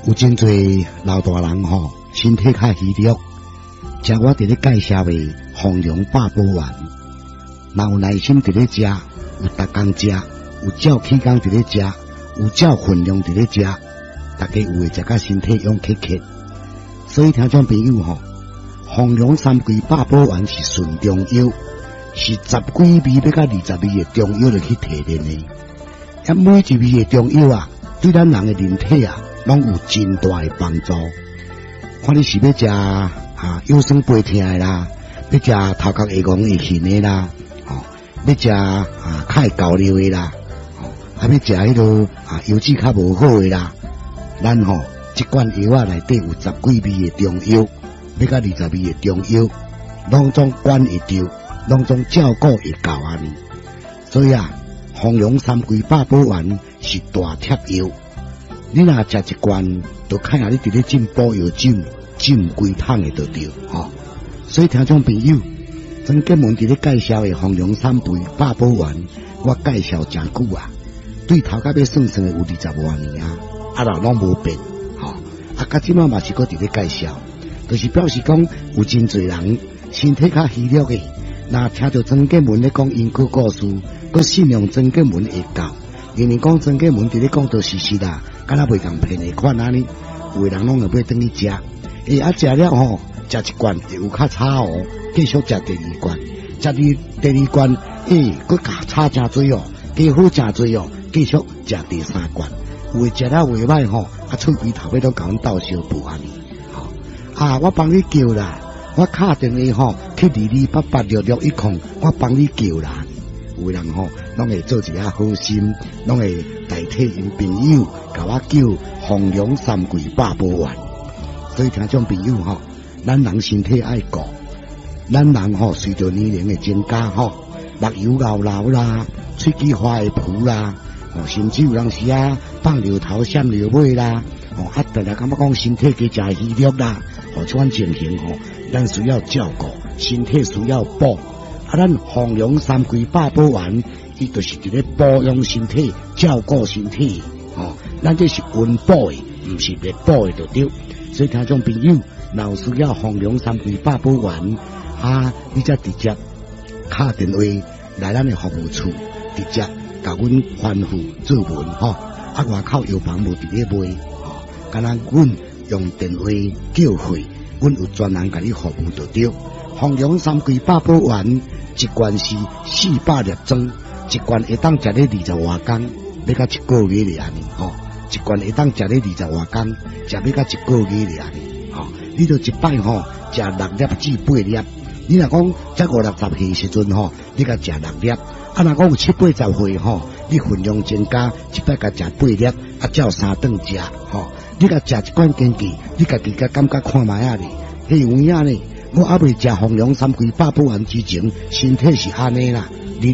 有真侪老大人吼，身体较虚弱，食我伫咧介绍的丰隆百宝丸，若有耐心伫咧食，有逐工食，有照起工伫咧食，有照分量伫咧食，大家有会食甲身体勇克克。所以听众朋友吼，丰隆三桂百宝丸是纯中药，是10几味要到20味的中药来去提炼的。每一味的中药啊，对咱人的人体啊，拢有真大的帮助。看你是要食腰酸背痛的啦，要食头壳会戆会晕的啦，要食较会交流的啦，要食迄个油脂较无好的啦，咱一罐药啊内底有10几味的中药，要到20味的中药，拢总管会着，拢总照顾会到安尼。所以丰隆三桂百宝丸是大贴药，你若食一罐，就看下你伫咧进补药浸规桶的就对所以听众朋友，曾建文伫咧介绍的丰隆三桂百宝丸，我介绍真久对头甲要算的有20多年拢无变到即马嘛是搁伫咧介绍，就是表示讲有真侪人身体较虚弱的，若听到曾建文咧讲因果故事，搁信仰曾建文会教，因为讲曾建文伫咧讲到事实敢若袂共骗的款安尼，有的人拢会转去食，食了食一罐会有较差继续食第二罐，食第二罐搁差真多加好真多继续食第三罐，有的食了袂歹喙边头尾都甲阮斗相补安尼我帮你叫啦，我敲电话去22886610，我帮你叫啦。有的人拢会做一下好心，拢会代替因朋友甲我叫丰隆三桂百宝丸。所以听众朋友咱人身体爱顾，咱人随着年龄的增加目睭老啦，喙齿花会浮啦，甚至有人时放尿头闪尿尾啦，大家感觉讲身体加食虚弱啦，这款情形咱需要照顾，身体需要补。咱丰隆三桂百宝丸，伊就是伫咧保养身体、照顾身体咱这是温补的，毋是灭补的就对。所以听众朋友，若有需要丰隆三桂百宝丸你则直接敲电话来咱的服务处，直接甲阮吩咐做文外口药房无伫咧卖敢若阮用电话叫货，阮有专人甲你服务就对。丰隆三桂百宝丸一罐是400粒装，一罐会当食咧20外天，要到1个月咧安尼一罐会当食咧20外天，食要到1个月咧安尼你就一摆食6粒至8粒。你若讲才50-60岁时阵你甲食6粒，若讲有70-80岁你分量增加，一摆甲食8粒，照3顿食你甲食一罐坚记，你家己甲感觉看卖咧，有影咧。我未食丰隆三桂百宝丸之前，身体是安尼啦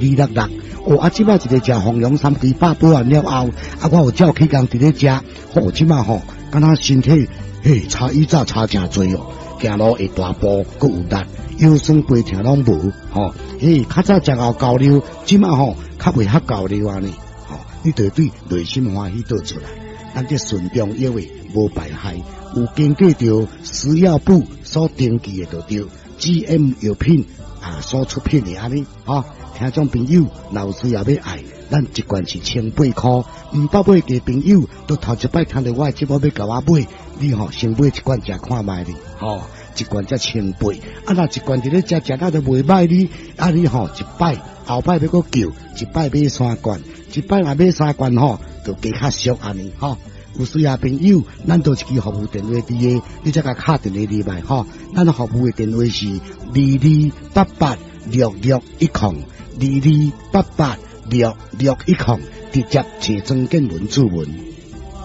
，226即摆一个食丰隆三桂百宝丸了后我有照起工伫咧食即摆敢若身体差以早差真多行路会大步，搁有力，腰酸背痛拢无较早食后交流，即摆较袂遐交流安尼你就对内心欢喜倒出来。咱这纯中药的无败害，有经过着食药部所登记的就对 GM 药品所出品的安尼听众朋友若有需要要爱，咱一罐是1800块，毋捌买嘅朋友都头一摆听到我的节目要甲我买，你先买一罐食看卖哩一罐才1800若一罐伫咧食到就袂歹哩你一摆后摆要搁叫一摆买3罐，一摆若买3罐就加较俗安尼有需要朋友，咱都一支服务电话伫个，你则甲敲电话入来咱服务的电话是22886610，22886610，直接找曾建文主文。